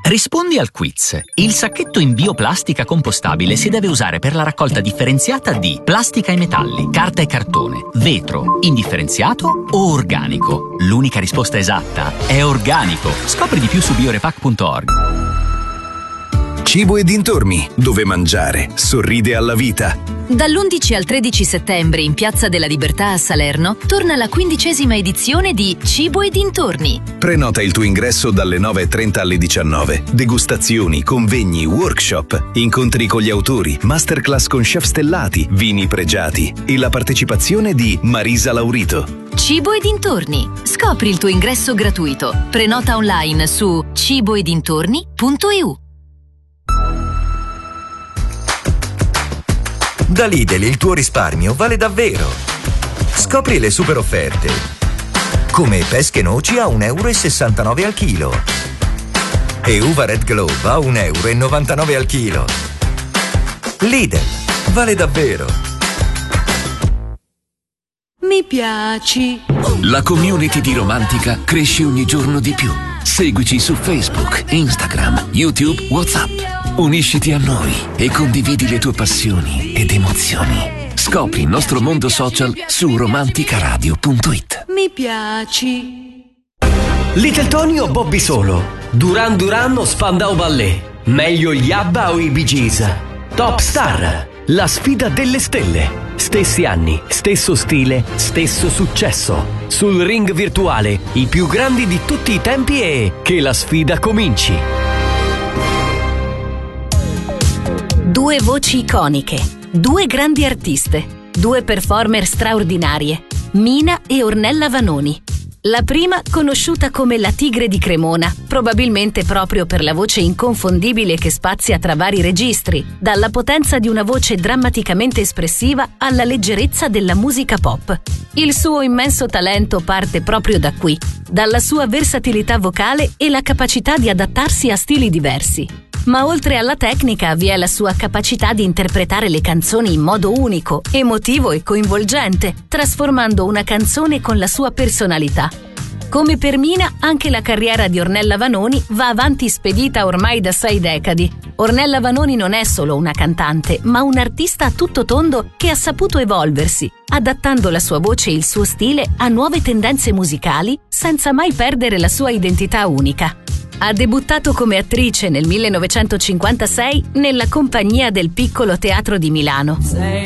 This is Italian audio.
Rispondi al quiz. Il sacchetto in bioplastica compostabile si deve usare per la raccolta differenziata di plastica e metalli, carta e cartone, vetro, indifferenziato o organico. L'unica risposta esatta è organico. Scopri di più su biorepack.org. Cibo e dintorni, dove mangiare sorride alla vita. Dall'11 al 13 settembre in Piazza della Libertà a Salerno torna la 15ª edizione di Cibo e dintorni. Prenota il tuo ingresso dalle 9:30 alle 19. Degustazioni, convegni, workshop, incontri con gli autori, masterclass con chef stellati, vini pregiati e la partecipazione di Marisa Laurito. Cibo e dintorni. Scopri il tuo ingresso gratuito. Prenota online su ciboedintorni.eu. Da Lidl il tuo risparmio vale davvero. Scopri le super offerte. Come pesche noci a 1,69 € al chilo. E uva Red Globe a 1,99 € al chilo. Lidl, vale davvero. Mi piaci. La community di Romantica cresce ogni giorno di più. Seguici su Facebook, Instagram, YouTube, WhatsApp. Unisciti a noi e condividi le tue passioni ed emozioni. Scopri il nostro mondo social su romanticaradio.it. Mi piaci. Little Tony o Bobby Solo? Duran Duran o Spandau Ballet? Meglio gli ABBA o i Bee Gees? Top Star, la sfida delle stelle. Stessi anni, stesso stile, stesso successo. Sul ring virtuale, i più grandi di tutti i tempi e che la sfida cominci. Due voci iconiche, due grandi artiste, due performer straordinarie, Mina e Ornella Vanoni. La prima conosciuta come la Tigre di Cremona, probabilmente proprio per la voce inconfondibile che spazia tra vari registri, dalla potenza di una voce drammaticamente espressiva alla leggerezza della musica pop. Il suo immenso talento parte proprio da qui, dalla sua versatilità vocale e la capacità di adattarsi a stili diversi. Ma oltre alla tecnica vi è la sua capacità di interpretare le canzoni in modo unico, emotivo e coinvolgente, trasformando una canzone con la sua personalità. Come per Mina, anche la carriera di Ornella Vanoni va avanti spedita ormai da 6 decadi. Ornella Vanoni non è solo una cantante, ma un artista a tutto tondo che ha saputo evolversi, adattando la sua voce e il suo stile a nuove tendenze musicali senza mai perdere la sua identità unica. Ha debuttato come attrice nel 1956 nella compagnia del Piccolo Teatro di Milano.